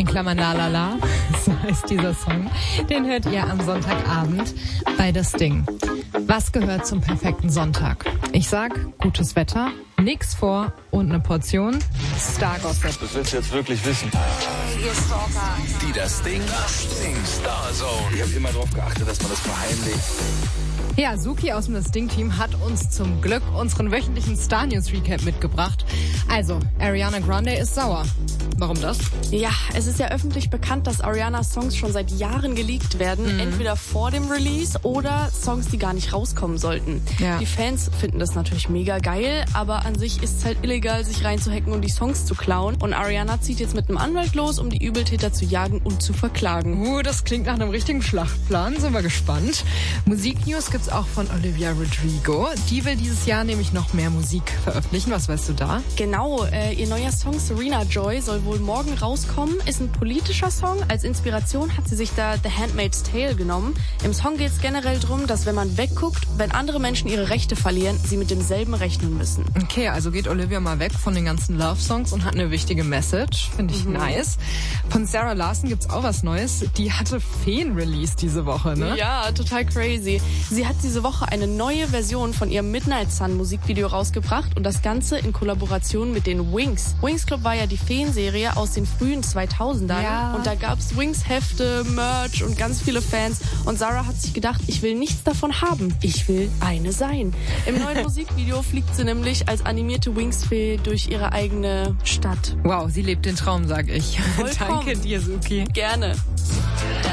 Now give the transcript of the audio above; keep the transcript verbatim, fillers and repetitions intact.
in Klammern La La La, so heißt dieser Song. Den hört ihr am Sonntagabend bei Das Ding. Was gehört zum perfekten Sonntag? Ich sag, gutes Wetter, nix vor und eine Portion Star-Gossip. Das willst du jetzt wirklich wissen. Die Das Ding, das Ding Star Zone. Ich habe immer darauf geachtet, dass man das verheimlicht. Ja, Suki aus dem Das Ding-Team hat uns zum Glück unseren wöchentlichen Star News Recap mitgebracht. Also, Ariana Grande ist sauer. Warum das? Ja, es ist ja öffentlich bekannt, dass Arianas Songs schon seit Jahren geleakt werden. Mhm. Entweder vor dem Release oder Songs, die gar nicht rauskommen sollten. Ja. Die Fans finden das natürlich mega geil, aber an sich ist es halt illegal, sich reinzuhacken und die Songs zu klauen. Und Ariana zieht jetzt mit einem Anwalt los, um die Übeltäter zu jagen und zu verklagen. Uh, das klingt nach einem richtigen Schlachtplan. Sind wir gespannt. Musiknews gibt's auch von Olivia Rodrigo. Die will dieses Jahr nämlich noch mehr Musik veröffentlichen. Was weißt du da? Genau, äh, ihr neuer Song Serena Joy soll wohl morgen rauskommen. Ist ein politischer Song. Als Inspiration hat sie sich da The Handmaid's Tale genommen. Im Song geht es generell darum, dass wenn man wegguckt, wenn andere Menschen ihre Rechte verlieren, sie mit demselben rechnen müssen. Okay, also geht Olivia mal weg von den ganzen Love-Songs und hat eine wichtige Message. Finde ich mhm. nice. Von Sarah Larson gibt's auch was Neues. Die hatte Feen-Release diese Woche, ne? Ja, total crazy. Sie hat diese Woche eine neue Version von ihrem Midnight Sun Musikvideo rausgebracht und das Ganze in Kollaboration mit den Wings. Wings Club war ja die Feen-Serie aus den frühen zweitausendern ja. und da gab's Wings-Hefte, Merch und ganz viele Fans und Sarah hat sich gedacht, ich will nichts davon haben, ich will eine sein. Im neuen Musikvideo fliegt sie nämlich als animierte Wings-Fee durch ihre eigene Stadt. Wow, sie lebt den Traum, sag ich. Vollkommen. Danke dir, Suki. Gerne.